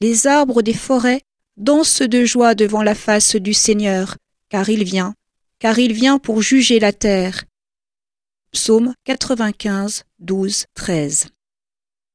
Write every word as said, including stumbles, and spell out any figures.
Les arbres des forêts dansent de joie devant la face du Seigneur, car il vient, car il vient pour juger la terre. Psaume quatre-vingt-quinze, douze, treize.